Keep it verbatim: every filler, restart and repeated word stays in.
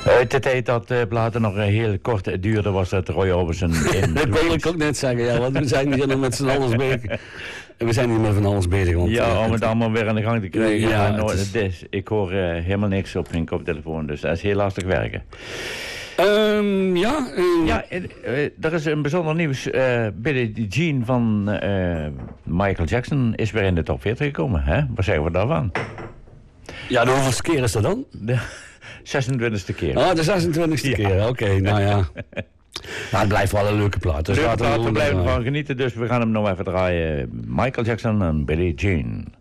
Uit de tijd dat de platen nog heel kort duurden, was dat Roy Orbison in. Dat wil ik ook net zeggen, ja, want we zijn hier nog met z'n allen bezig. We zijn hier met van alles bezig. Want, ja, uh, om het allemaal weer aan de gang te krijgen. Ja, en no, het is... is, ik hoor uh, helemaal niks op mijn koptelefoon, dus dat is heel lastig werken. Um, ja, uh... ja, uh, er is een bijzonder nieuws. Uh, Billie Jean van uh, Michael Jackson is weer in de top veertig gekomen. Hè? Wat zeggen we daarvan? Ja, de hoeveelste keer is dat dan? De zesentwintigste keer. Ah, de zesentwintigste ja. keer, oké, okay, nou ja. Nou, het blijft wel een leuke plaat. Dus leuke laten plaat, we, we blijven ervan genieten, dus we gaan hem nog even draaien. Michael Jackson en Billie Jean.